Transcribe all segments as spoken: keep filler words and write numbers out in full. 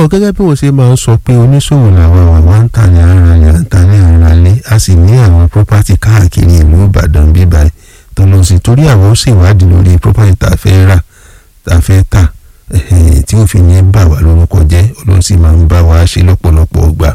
gẹ́gẹ́ bí wọ́n ṣe máa ń sọ pé oníṣòwò làwọn àwọn wá ń tà ní ara lẹ̀ ń tà ní ara lé a sì ní àwọn property káàkiri ìlú Ìbàdàn bíbáyìí tó lọ sí torí àwọn ó ṣèwádìí lórí property tá a fẹ́ rà tá a fẹ́ tà tí ó fi ní bà wá lórúkọ jẹ́ Ọlọ́run sì máa ń bá wa ṣe lọ́pọ̀lọpọ̀ ọgbà.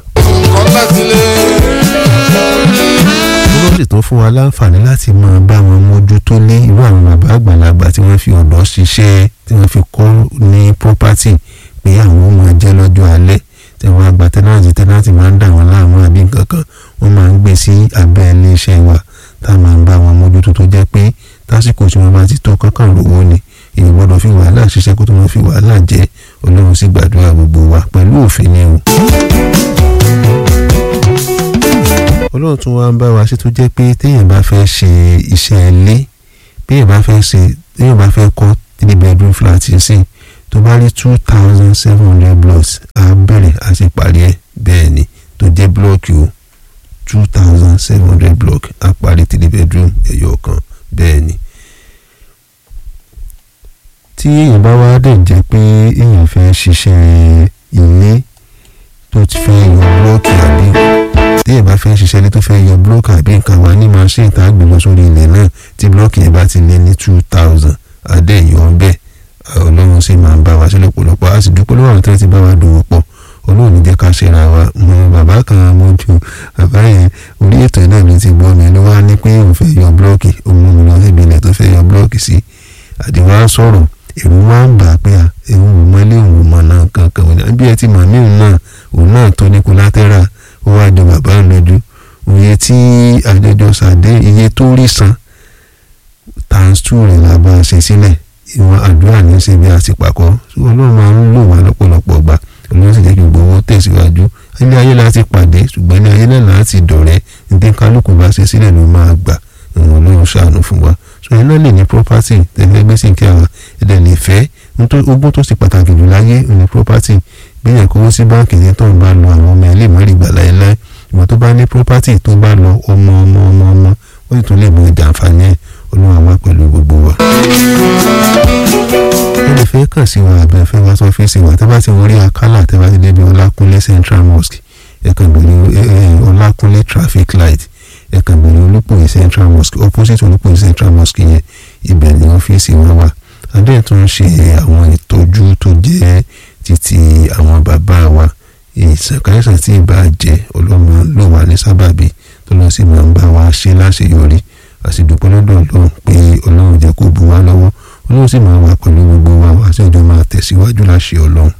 Ọlọ́run sì tún fún wa láǹfààní láti máa bá wọn mójútó lé irú àwọn bàbá àgbàlagbà tí wọ́n fi ọ̀dọ́ ṣiṣẹ́ tí wọ́n fi kọ́ ní property pé àwọn ọmọ jẹ́ lọ́jọ́ alẹ́ tí wọ́n àgbà tẹ́nàtì tẹ́nàtì máa ń dà wọ́n láàmú àbí nǹkan kan wọ́n máa ń gbé sí abẹ́ ilé iṣẹ́ wa tá a máa ń bá wọn mójútó tó jẹ́ pé tásìkò tí wọ́n bá ti tó kankan lówó ni èyí gbọ́dọ̀ fi wàhálà ṣiṣẹ́ kó tó máa fi wàhálà jẹ Ọlọ́run sì gbàdúrà gbogbo wa pẹ̀lú òfin ni o. Ọlọ́run tún wá ń bá wa ṣe tó jẹ́ pé téèyàn bá fẹ́ ṣe iṣẹ́ ilé téèyàn bá fẹ́ ṣe téèyàn bá fẹ́ kọ́ three bedroom flat sí tó bá rí two thousand seven hundred blocks á bẹ̀rẹ̀ á sì parí ẹ̀ bẹ́ẹ̀ ni tó jẹ́ blọ́ọ̀kì o two thousand seven hundred block á parí three bedroom ẹ̀yọ̀ kan bẹ́ẹ̀ ni. Tí èèyàn bá wá dẹ̀ jẹ́ pé èèyàn fẹ́ ṣiṣẹ́ ilé tó ti fẹ́ yọ blọ́ọ̀kì àbí tí èèyàn bá fẹ́ ṣiṣẹ́ ilé tó fẹ́ yọ blọ́ọ̀kì àbí nǹkan wá ní machine tá a gbé lọ sórí ilẹ̀ náà tí blọ́ọ̀kì yẹn bá ti lé ní two thousand adé yọ bẹ́ẹ̀ Ọlọ́run sì máa ń bá wa ṣe lọ́pọ̀lọpọ̀ a sì dúpẹ́ lọ́wọ́ àwọn tí wọ́n ti bá wa dòwò pọ̀ Ọlọ́run ní jẹ́ ká ṣe ra wa mo bàbá kan mo ju bàbá yẹn orí ètò náà ló ti gbọ́ mi ló wá ní pé òun fẹ́ yọ blọ́ọ̀kì òun mú mi lọ síbi ilẹ̀ tó fẹ́ yọ blọ́ọ̀kì sí àdìwá sọ̀rọ̀ èrò máa ń bà á pé ẹ̀hún ò mọ́lé òun mọ̀ náà kankan wọn bí ẹ ti mọ̀ ní òun náà òun náà tó ní collateral ó wá jọ bàbá lójú òye tí àjọjọ sàdé iye tó rí san times two rẹ̀ la bá ṣe sílẹ̀ ìwọ̀n àdúrà ní ṣe bí àtìpàkọ́ Ọlọ́run máa ń lò wá lọ́pọ̀lọpọ̀ gbà Ọlọ́run sì jẹ́ kí gbogbo owó tẹ̀síwájú ilé ayé láti pàdé ṣùgbọ́n ilé ayé náà láti dọ̀rẹ́ ní kálukú bá ṣe sílẹ̀ ló máa gbà ìwọ̀n Ọlọ́run ṣàánú fún wa so ẹ náà lè ní property tẹ̀lé gbèsè kí àwọn ẹ̀dẹ̀ lè fẹ́ ogún tó ṣe pàtàkì jù láyé ní property bí yẹn kówó sí báǹkì yẹn tó ń bá lọ àwọn ọmọ ilé ìmọ̀rì gbà láéláé ìwọ̀n tó bá ní property tó bá lọ ọmọ ọmọ ọmọ ọmọ ó sì tún lè mú ìjàǹfààní ẹ̀ Olúwa wà pẹ̀lú gbogbo wa. ẹ lè fẹ́ kàn sí wa àbẹ̀ fẹ́ wá sọ́fíìsì wa tẹ́ bá ti wọlé Akálà tẹ́ bá ti débi Ọlákúnlé Central Mosque ẹ kàn gbèrè Ọlákúnlé traffic light ẹ kàn gbèrè Olúpòyè Central Mosque opposite Olúpòyè Central Mosque yẹn ibẹ̀ ni ọ́fíìsì wa wà. adé tó ń ṣe àwọn ìtọ́jú tó jẹ́ títí àwọn bàbá wa ìṣàkáyọ̀sán tí ì bá jẹ́ Ọlọ́run ló wà ní sábàbí tó lọ sí máa ń bá wa ṣe láṣeyọrí àṣìdúpẹ́ lọ́dọ̀ Ọlọ́run pé Ọlọ́run jẹ́ kó bu wá lọ́wọ́ Ọlọ́run sì máa wà pẹ̀lú gbogbo wa wá sí ọjọ́ máa tẹ̀síwájú láṣẹ Ọlọ́run.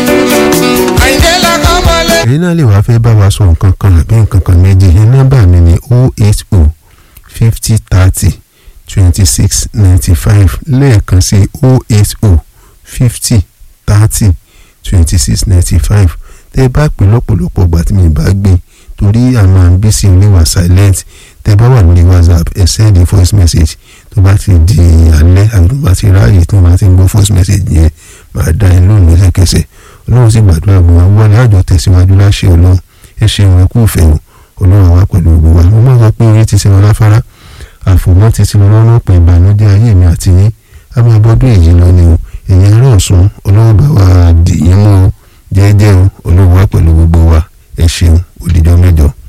èyí náà lè wá fẹ́ bá wa sọ nǹkan kan àbí nǹkan kan méjì yẹn nọ́mbà mi ni oh eight oh fifty thirty twenty six ninety five lẹ́ẹ̀kan sí oh eight oh fifty thirty twenty six ninety five tẹ́ bá pè lọ́pọ̀lọpọ̀ ìgbà tí mi bá gbé torí àmọ́ àǹbísí oníwà silent tẹ́ bá wà lórí WhatsApp ẹ send a voice message tó bá ti di alẹ́ àbí tó bá ti ráàyè tó bá ti ń gbọ́ voice message yẹn máa dá ẹ lóhùn lẹ́sẹ̀kẹsẹ̀ Ọlọ́run sì gbàdúrà gbogbo àwọn wọlé àjọ tẹ̀síwájú láṣẹ Ọlọ́run ẹ ṣeun ẹ kú ìfẹ́ o Ọlọ́run wà pẹ̀lú gbogbo wa mo máa sọ pé orí ti ṣe wọn láfárá àfòmọ́ ti ti lọ́wọ́ náà pẹ̀ ìbànújẹ́ ayé mi àti yín a máa bọ́dún èyí lọ ni o ẹ̀yin ará Ọ̀ṣun Ọlọ́run bá wa dì yín mú o jẹ́jẹ́ o Ọlọ́run wà pẹ̀lú gbogbo wa ẹ ṣeun òdìjọ́ mẹ́jọ.